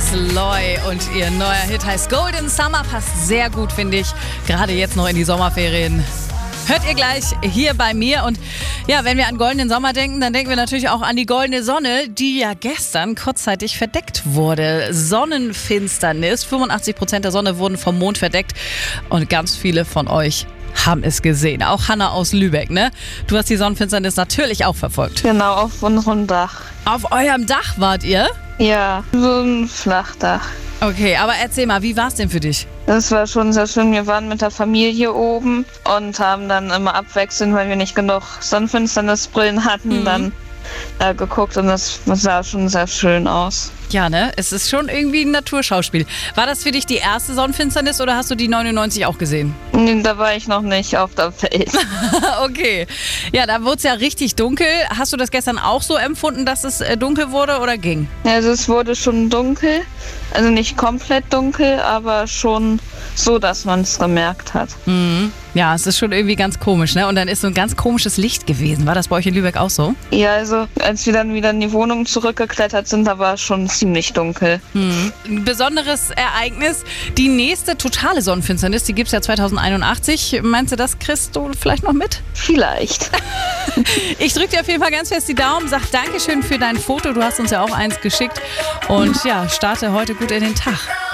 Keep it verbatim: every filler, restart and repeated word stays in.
Loy und ihr neuer Hit heißt Golden Summer. Passt sehr gut, finde ich. Gerade jetzt noch in die Sommerferien. Hört ihr gleich hier bei mir. Und ja, wenn wir an goldenen Sommer denken, dann denken wir natürlich auch an die goldene Sonne, die ja gestern kurzzeitig verdeckt wurde. Sonnenfinsternis. fünfundachtzig Prozent der Sonne wurden vom Mond verdeckt. Und ganz viele von euch haben es gesehen. Auch Hanna aus Lübeck, ne? Du hast die Sonnenfinsternis natürlich auch verfolgt. Genau, auf unserem Dach. Auf eurem Dach wart ihr? Ja, so ein Flachdach. Okay, aber erzähl mal, wie war es denn für dich? Das war schon sehr schön. Wir waren mit der Familie oben und haben dann immer abwechselnd, weil wir nicht genug Sonnenfinsternisbrillen hatten, mhm. dann äh, geguckt und das sah schon sehr schön aus. Ja, ne? Es ist schon irgendwie ein Naturschauspiel. War das für dich die erste Sonnenfinsternis oder hast du die neunundneunzig auch gesehen? Nee, da war ich noch nicht auf der Welt. Okay. Ja, da wurde es ja richtig dunkel. Hast du das gestern auch so empfunden, dass es äh, dunkel wurde oder ging? Ja, also es wurde schon dunkel. Also nicht komplett dunkel, aber schon so, dass man es gemerkt hat. Mhm. Ja, es ist schon irgendwie ganz komisch, ne? Und dann ist so ein ganz komisches Licht gewesen. War das bei euch in Lübeck auch so? Ja, also als wir dann wieder in die Wohnung zurückgeklettert sind, da war es schon ziemlich dunkel. Mhm. Ein besonderes Ereignis. Die nächste totale Sonnenfinsternis, die gibt es ja zweitausendeinundachtzig. Meinst du, das kriegst du vielleicht noch mit? Vielleicht. Ich drücke dir auf jeden Fall ganz fest die Daumen. Sag Dankeschön für dein Foto. Du hast uns ja auch eins geschickt. Und ja, starte heute gut in den Tag.